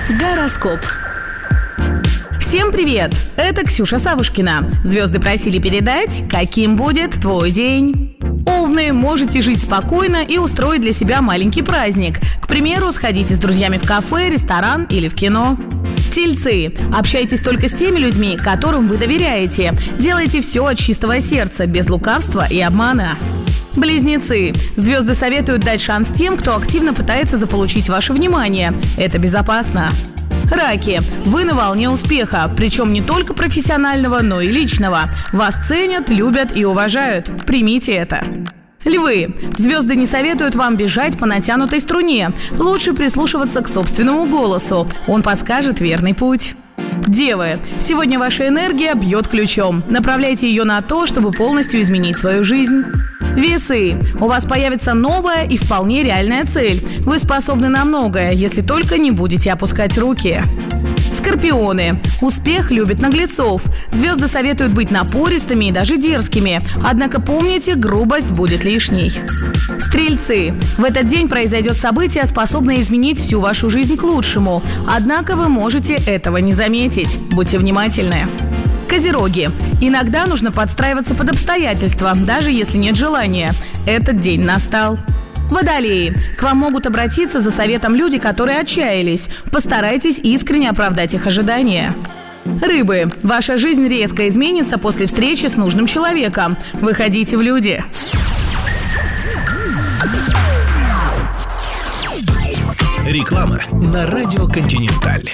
Гороскоп. Всем привет! Это Ксюша Савушкина. Звезды просили передать, каким будет твой день. Овны, можете жить спокойно и устроить для себя маленький праздник. К примеру, сходите с друзьями в кафе, ресторан или в кино. Тельцы. Общайтесь только с теми людьми, которым вы доверяете. Делайте все от чистого сердца, без лукавства и обмана. Близнецы. Звезды советуют дать шанс тем, кто активно пытается заполучить ваше внимание. Это безопасно. Раки. Вы на волне успеха, причем не только профессионального, но и личного. Вас ценят, любят и уважают. Примите это. Львы. Звезды не советуют вам бежать по натянутой струне. Лучше прислушиваться к собственному голосу. Он подскажет верный путь. Девы. Сегодня ваша энергия бьет ключом. Направляйте ее на то, чтобы полностью изменить свою жизнь. Весы. У вас появится новая и вполне реальная цель. Вы способны на многое, если только не будете опускать руки. Скорпионы. Успех любит наглецов. Звезды советуют быть напористыми и даже дерзкими. Однако помните, грубость будет лишней. Стрельцы. В этот день произойдет событие, способное изменить всю вашу жизнь к лучшему. Однако вы можете этого не заметить. Будьте внимательны. Козероги. Иногда нужно подстраиваться под обстоятельства, даже если нет желания. Этот день настал. Водолеи. К вам могут обратиться за советом люди, которые отчаялись. Постарайтесь искренне оправдать их ожидания. Рыбы. Ваша жизнь резко изменится после встречи с нужным человеком. Выходите в люди. Реклама на радио «Континенталь».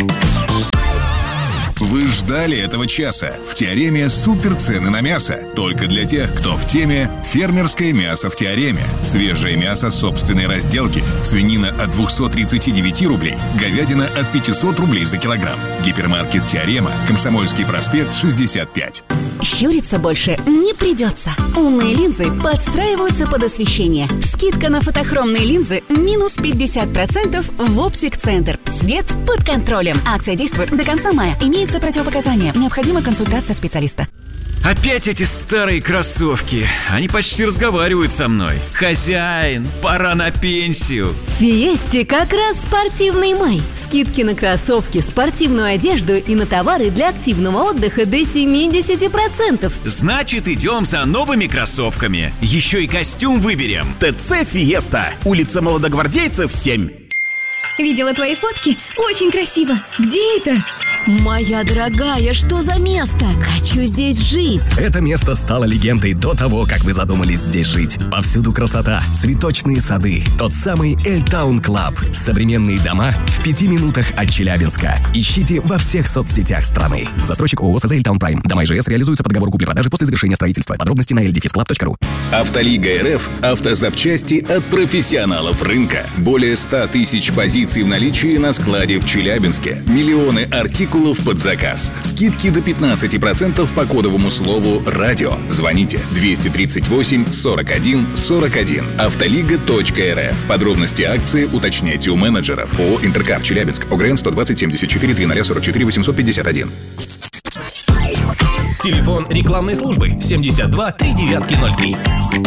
Вы ждали этого часа. В Теореме суперцены на мясо. Только для тех, кто в теме «Фермерское мясо в Теореме». Свежее мясо собственной разделки. Свинина от 239 рублей. Говядина от 500 рублей за килограмм. Гипермаркет Теорема. Комсомольский проспект, 65. Щуриться больше не придется. Умные линзы подстраиваются под освещение. Скидка на фотохромные линзы минус 50% в Оптик-центр. Свет под контролем. Акция действует до конца мая. Имеются противопоказания. Необходима консультация специалиста. Опять эти старые кроссовки. Они почти разговаривают со мной. Хозяин, пора на пенсию. В Фиесте как раз спортивный май. Скидки на кроссовки, спортивную одежду и на товары для активного отдыха до 70%. Значит, идем за новыми кроссовками. Еще и костюм выберем. ТЦ «Фиеста». Улица Молодогвардейцев, 7. Видела твои фотки? Очень красиво. Где это? Моя дорогая, что за место? Хочу здесь жить. Это место стало легендой до того, как вы задумались здесь жить. Повсюду красота, цветочные сады. Тот самый Эльтаун Клаб. Современные дома в 5 минутах от Челябинска. Ищите во всех соцсетях страны. Застройщик ООО СЗ «Эльтаун Прайм». Дома ИЖС реализуются по договору купли-продажи после завершения строительства. Подробности на eldefisclub.ru. Автолига РФ. Автозапчасти от профессионалов рынка. Более 100 тысяч позиций в наличии на складе в Челябинске. Миллионы артикулов под заказ. Скидки до 15% по кодовому слову «Радио». Звоните 238 41 41. Автолига.рф. Подробности акции уточняйте у менеджеров. ООО «Интеркар» Челябинск. ОГРН 120 74 0044 851. Телефон рекламной службы 72 3903.